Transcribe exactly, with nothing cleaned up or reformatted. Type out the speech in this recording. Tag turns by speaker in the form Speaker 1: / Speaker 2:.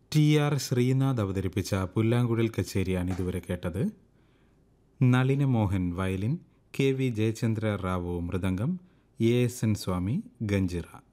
Speaker 1: T R Sreenath അവതരിപ്പിച്ച പുല്ലാങ്കുഴൽ കച്ചേരിയാണ് ഇതുവരെ കേട്ടത്. Nalina Mohan violin, K V Jayachandra Rao mridangam, A S N Swami ganjira.